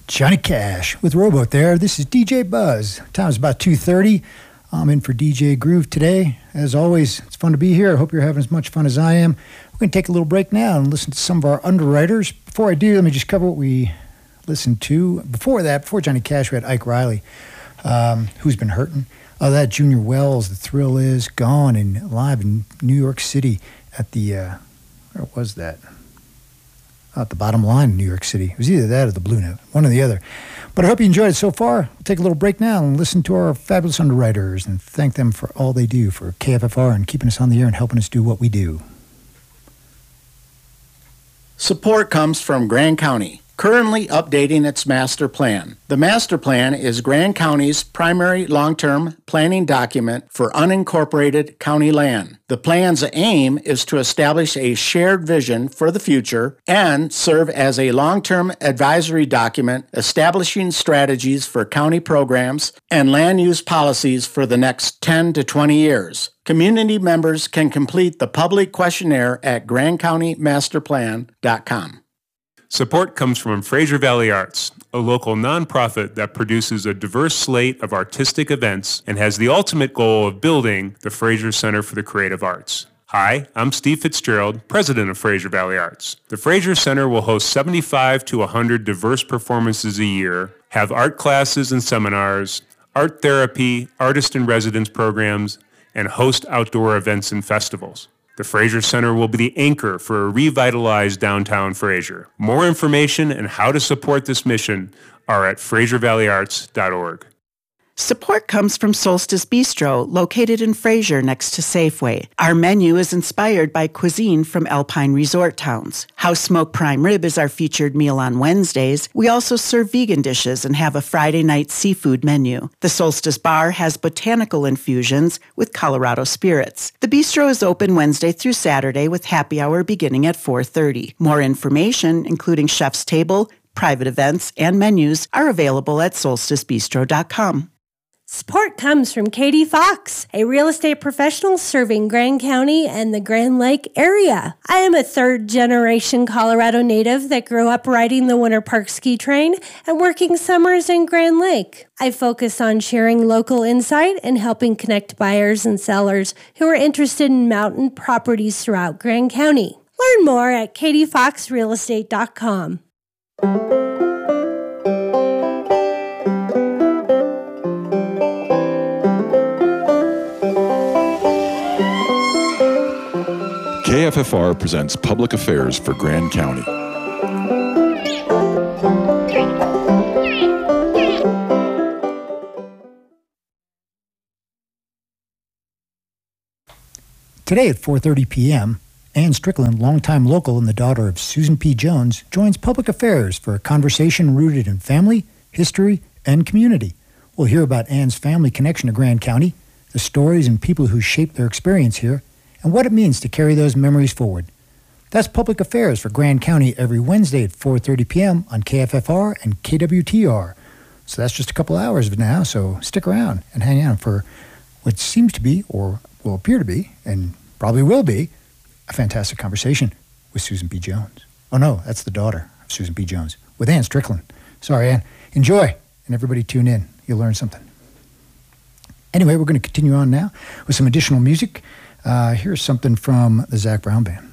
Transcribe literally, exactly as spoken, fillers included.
Johnny Cash with Rowboat there. This is D J Buzz. Time's about two thirty. I'm in for D J Groove today. As always, it's fun to be here. I hope you're having as much fun as I am. We're going to take a little break now and listen to some of our underwriters. Before I do, let me just cover what we listened to. Before that, before Johnny Cash, we had Ike Riley, um, Who's Been Hurtin'. Oh, that Junior Wells, The Thrill Is Gone, and live in New York City at the, uh, where was that? At the Bottom Line in New York City. It was either that or the Blue Note, one or the other. But I hope you enjoyed it so far. We'll take a little break now and listen to our fabulous underwriters and thank them for all they do for K F F R and keeping us on the air and helping us do what we do. Support comes from Grand County, currently updating its master plan. The master plan is Grand County's primary long-term planning document for unincorporated county land. The plan's aim is to establish a shared vision for the future and serve as a long-term advisory document establishing strategies for county programs and land use policies for the next ten to twenty years. Community members can complete the public questionnaire at grand county master plan dot com. Support comes from Fraser Valley Arts, a local nonprofit that produces a diverse slate of artistic events and has the ultimate goal of building the Fraser Center for the Creative Arts. Hi, I'm Steve Fitzgerald, president of Fraser Valley Arts. The Fraser Center will host seventy-five to one hundred diverse performances a year, have art classes and seminars, art therapy, artist-in-residence programs, and host outdoor events and festivals. The Fraser Center will be the anchor for a revitalized downtown Fraser. More information and how to support this mission are at fraser valley arts dot org. Support comes from Solstice Bistro, located in Fraser next to Safeway. Our menu is inspired by cuisine from Alpine resort towns. House Smoked Prime Rib is our featured meal on Wednesdays. We also serve vegan dishes and have a Friday night seafood menu. The Solstice Bar has botanical infusions with Colorado spirits. The bistro is open Wednesday through Saturday with happy hour beginning at four thirty. More information, including chef's table, private events, and menus, are available at solstice bistro dot com. Support comes from Katie Fox, a real estate professional serving Grand County and the Grand Lake area. I am a third-generation Colorado native that grew up riding the Winter Park ski train and working summers in Grand Lake. I focus on sharing local insight and helping connect buyers and sellers who are interested in mountain properties throughout Grand County. Learn more at katie fox real estate dot com. K F F R presents Public Affairs for Grand County. Today at four thirty p.m., Ann Strickland, longtime local and the daughter of Susan P. Jones, joins Public Affairs for a conversation rooted in family, history, and community. We'll hear about Ann's family connection to Grand County, the stories and people who shaped their experience here, and what it means to carry those memories forward. That's Public Affairs for Grand County every Wednesday at four thirty p.m. on K F F R and K W T R. So that's just a couple hours now, so stick around and hang on for what seems to be, or will appear to be, and probably will be, a fantastic conversation with Susan P. Jones. Oh no, that's the daughter of Susan P. Jones, with Ann Strickland. Sorry, Ann. Enjoy, and everybody tune in. You'll learn something. Anyway, we're going to continue on now with some additional music. Uh, here's something from the Zac Brown Band.